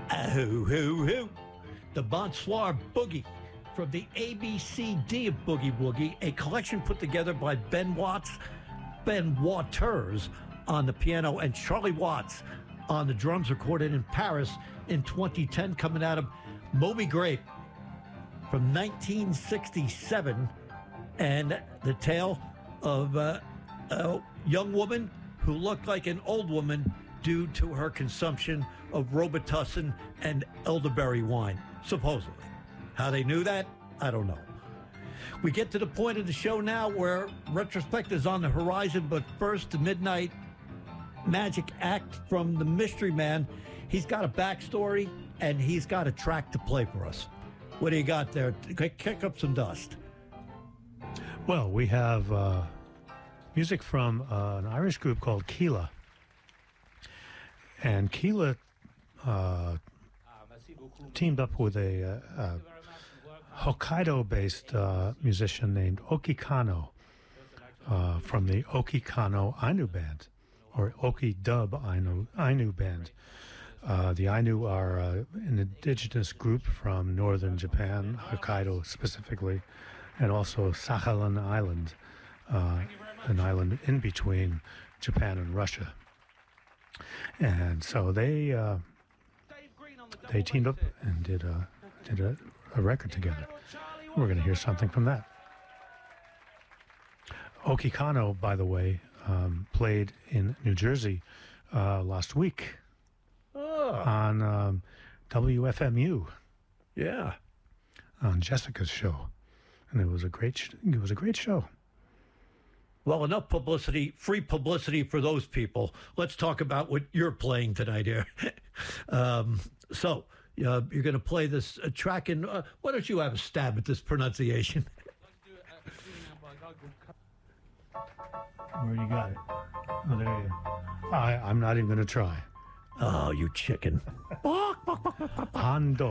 Hoo. The Bonsoir Boogie from the ABCD of Boogie Woogie, a collection put together by Ben Waters on the piano and Charlie Watts on the drums, recorded in Paris in 2010, coming out of Moby Grape from 1967, and the tale of a young woman who looked like an old woman due to her consumption of Robitussin and elderberry wine, supposedly. How they knew that, I don't know. We get to the point of the show now where retrospect is on the horizon, but first, the Midnight Magic Act from the Mystery Man. He's got a backstory, and he's got a track to play for us. What do you got there? Kick up some dust. Well, we have music from an Irish group called Keela. And Keela teamed up with a Hokkaido-based musician named Oki Kano from the Oki Kano Ainu Band, or Oki Dub Ainu Band. The Ainu are an indigenous group from northern Japan, Hokkaido specifically, and also Sakhalin Island, an island in between Japan and Russia. And so they teamed up and did a record together. We're going to hear something from that. Oki Kano, by the way, played in New Jersey last week on WFMU. Yeah, on Jessica's show, and it was a great show. Well, enough publicity, free publicity for those people. Let's talk about what you're playing tonight here. So you're going to play this track, and why don't you have a stab at this pronunciation? Where you got it? Oh, there you go. I'm not even going to try. Oh, you chicken. Hondo.